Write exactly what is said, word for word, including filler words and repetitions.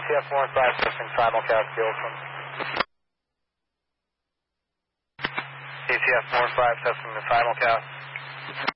C F one five testing simulcast Gilson. A C F one five testing the simulcast.